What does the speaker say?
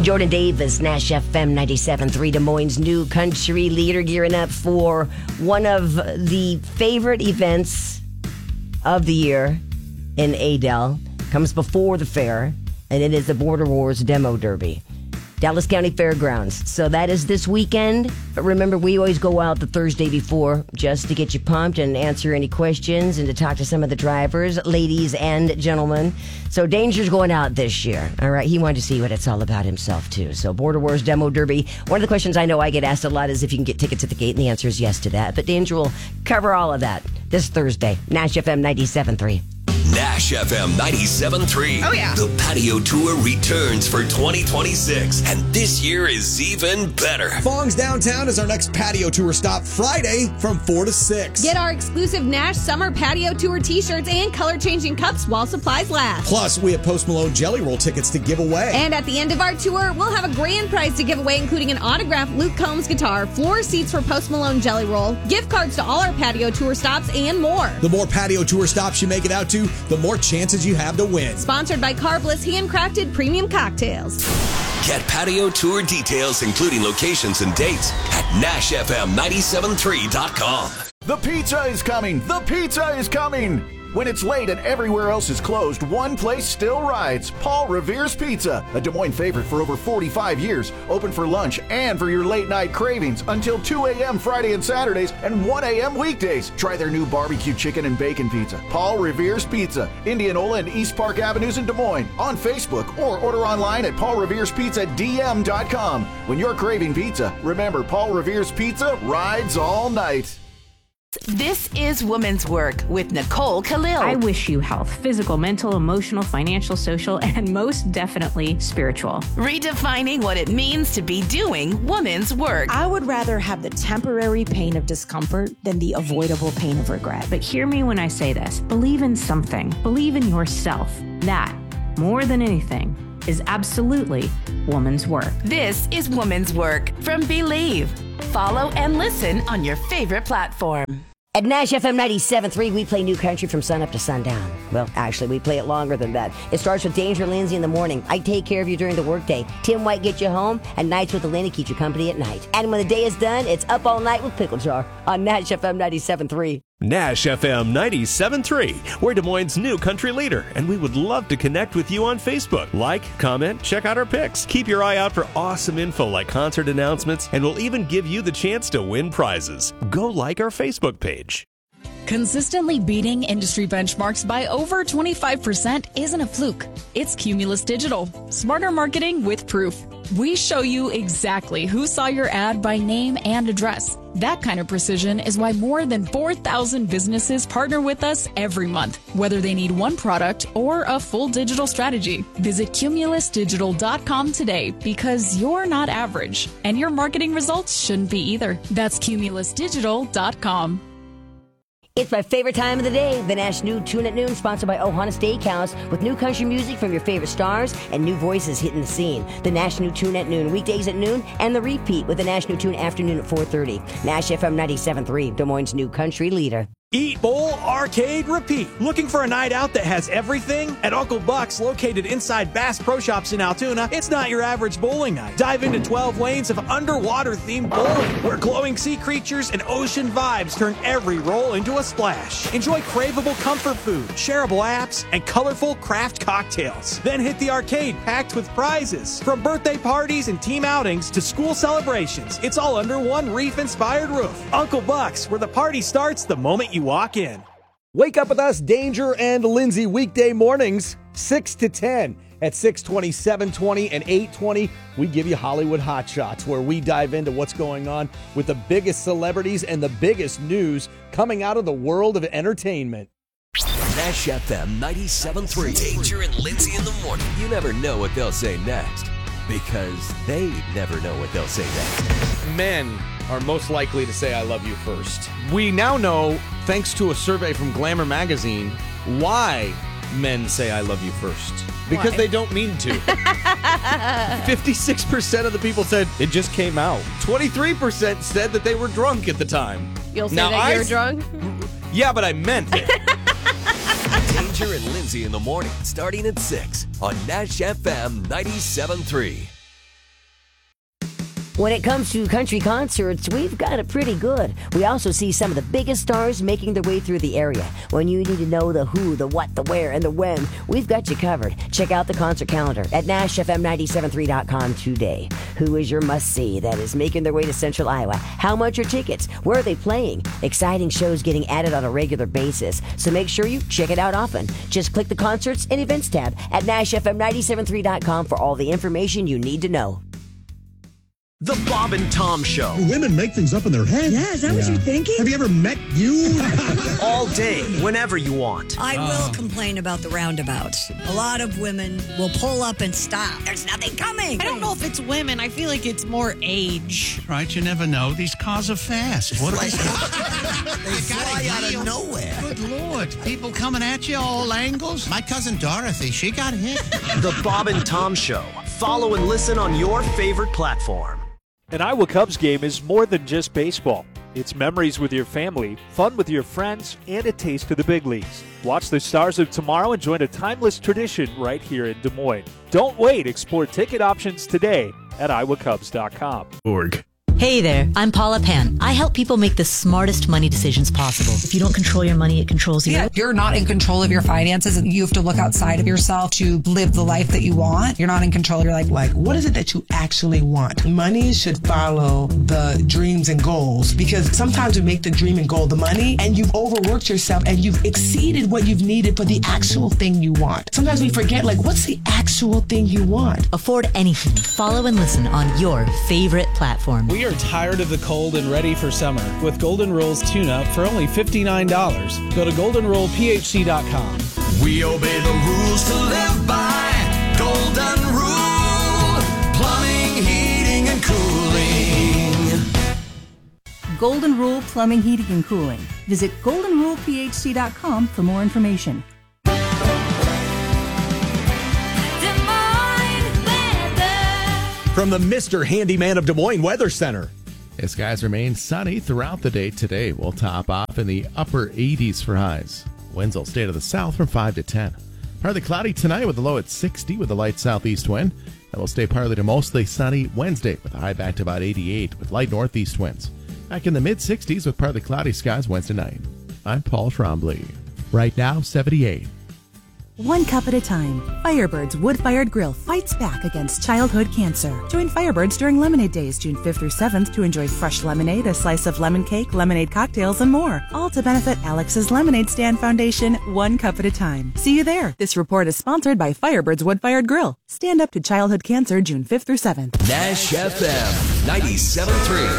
Jordan Davis, Nash FM 97.3, Des Moines' new country leader, gearing up for one of the favorite events of the year in Adel. Comes before the fair, and it is the Border Wars Demo Derby. Dallas County Fairgrounds. So that is this weekend. But remember, we always go out the Thursday before just to get you pumped and answer any questions and to talk to some of the drivers, ladies and gentlemen. So Danger's going out this year. All right. He wanted to see what it's all about himself, too. So Border Wars Demo Derby. One of the questions I know I get asked a lot is if you can get tickets at the gate, and the answer is yes to that. But Danger will cover all of that this Thursday. Nash FM 97.3. Nash FM 97.3. Oh, yeah. The patio tour returns for 2026, and this year is even better. Fong's Downtown is our next patio tour stop Friday from 4 to 6. Get our exclusive Nash Summer Patio Tour t-shirts and color-changing cups while supplies last. Plus, we have Post Malone Jelly Roll tickets to give away. And at the end of our tour, we'll have a grand prize to give away, including an autographed Luke Combs guitar, floor seats for Post Malone Jelly Roll, gift cards to all our patio tour stops, and more. The more patio tour stops you make it out to, the more chances you have to win. Sponsored by Carbliss handcrafted premium cocktails. Get patio tour details, including locations and dates, at NashFM973.com. The pizza is coming! The pizza is coming! When it's late and everywhere else is closed, one place still rides. Paul Revere's Pizza, a Des Moines favorite for over 45 years. Open for lunch and for your late night cravings until 2 a.m. Friday and Saturdays and 1 a.m. weekdays. Try their new barbecue chicken and bacon pizza. Paul Revere's Pizza, Indianola and East Park Avenues in Des Moines. On Facebook or order online at paulreverespizzadm.com. When you're craving pizza, remember Paul Revere's Pizza rides all night. This is Women's Work with Nicole Khalil. I wish you health, physical, mental, emotional, financial, social, and most definitely spiritual. Redefining what it means to be doing women's work. I would rather have the temporary pain of discomfort than the avoidable pain of regret. But hear me when I say this. Believe in something. Believe in yourself. That, more than anything, is absolutely woman's work. This is Women's Work from Believe. Follow and listen on your favorite platform. At Nash FM 97.3, we play new country from sunup to sundown. Well, actually, we play it longer than that. It starts with Danger Lindsay in the morning. I take care of you during the workday. Tim White gets you home, and Nights with Elena keeps you company at night. And when the day is done, it's Up All Night with Pickle Jar on Nash FM 97.3. Nash FM 97.3. We're Des Moines' new country leader, and we would love to connect with you on Facebook. Like, comment, check out our pics. Keep your eye out for awesome info like concert announcements, and we'll even give you the chance to win prizes. Go like our Facebook page. Consistently beating industry benchmarks by over 25% isn't a fluke. It's Cumulus Digital. Smarter marketing with proof. We show you exactly who saw your ad by name and address. That kind of precision is why more than 4,000 businesses partner with us every month, whether they need one product or a full digital strategy. Visit cumulusdigital.com today because you're not average, and your marketing results shouldn't be either. That's cumulusdigital.com. It's my favorite time of the day, the Nash New Tune at Noon, sponsored by Ohana Steakhouse, with new country music from your favorite stars and new voices hitting the scene. The Nash New Tune at Noon, weekdays at noon, and the repeat with the Nash New Tune afternoon at 4:30. Nash FM 97.3, Des Moines' new country leader. Eat, bowl, arcade, repeat. Looking for a night out that has everything? At Uncle Buck's, located inside Bass Pro Shops in Altoona, it's not your average bowling night. Dive into 12 lanes of underwater-themed bowling, where glowing sea creatures and ocean vibes turn every roll into a splash. Enjoy craveable comfort food, shareable apps, and colorful craft cocktails. Then hit the arcade packed with prizes. From birthday parties and team outings to school celebrations, it's all under one reef-inspired roof. Uncle Buck's, where the party starts the moment you walk in. Wake up with us, Danger and Lindsay, weekday mornings, 6 to 10. At 6:20, 7:20, and 8:20, we give you Hollywood Hot Shots, where we dive into what's going on with the biggest celebrities and the biggest news coming out of the world of entertainment. Nash FM 97.3. Danger and Lindsay in the morning. You never know what they'll say next, because they never know what they'll say next. Men are most likely to say I love you first. We now know, thanks to a survey from Glamour magazine, why men say I love you first. Because they don't mean to. 56% of the people said it just came out. 23% said that they were drunk at the time. You'll say that you're drunk? Yeah, but I meant it. Danger and Lindsay in the morning, starting at 6 on Nash FM 97.3. When it comes to country concerts, we've got it pretty good. We also see some of the biggest stars making their way through the area. When you need to know the who, the what, the where, and the when, we've got you covered. Check out the concert calendar at NashFM973.com today. Who is your must-see that is making their way to Central Iowa? How much are tickets? Where are they playing? Exciting shows getting added on a regular basis. So make sure you check it out often. Just click the Concerts and Events tab at NashFM973.com for all the information you need to know. The Bob and Tom Show. Women make things up in their head. Yeah, is that what you're thinking? Have you ever met you? All day, whenever you want. I will complain about the roundabouts. A lot of women will pull up and stop. There's nothing coming. I don't know if it's women. I feel like it's more age. Right, you never know. These cars are fast. What They fly out of nowhere. Good Lord. People coming at you all angles. My cousin Dorothy, she got hit. The Bob and Tom Show. Follow and listen on your favorite platform. An Iowa Cubs game is more than just baseball. It's memories with your family, fun with your friends, and a taste of the big leagues. Watch the Stars of Tomorrow and join a timeless tradition right here in Des Moines. Don't wait. Explore ticket options today at iowacubs.com. Hey there, I'm Paula Pan. I help people make the smartest money decisions possible. If you don't control your money, it controls you. Yeah, you're not in control of your finances, and you have to look outside of yourself to live the life that you want. You're not in control. You're like, what is it that you actually want? Money should follow the dreams and goals, because sometimes we make the dream and goal the money, and you've overworked yourself, and you've exceeded what you've needed for the actual thing you want. Sometimes we forget, what's the actual thing you want? Afford anything. Follow and listen on your favorite platform. We are tired of the cold and ready for summer with Golden Rule's tune-up for only $59. Go to goldenrulephc.com. We obey the rules to live by. Golden Rule. Plumbing, heating, and cooling. Golden Rule Plumbing, Heating, and Cooling. Visit goldenrulephc.com for more information. From the Mr. Handyman of Des Moines Weather Center. Skies remain sunny throughout the day today. We'll top off in the upper 80s for highs. Winds will stay to the south from 5 to 10. Partly cloudy tonight with a low at 60 with a light southeast wind. And will stay partly to mostly sunny Wednesday with a high back to about 88 with light northeast winds. Back in the mid-60s with partly cloudy skies Wednesday night. I'm Paul Trombley. Right now, 78. One cup at a time, Firebird's wood-fired grill fights back against childhood cancer. Join Firebirds during Lemonade Days, June 5th through 7th, to enjoy fresh lemonade, a slice of lemon cake, lemonade cocktails, and more. All to benefit Alex's Lemonade Stand Foundation, one cup at a time. See you there. This report is sponsored by Firebird's wood-fired grill. Stand up to childhood cancer, June 5th through 7th. Nash FM 97.3.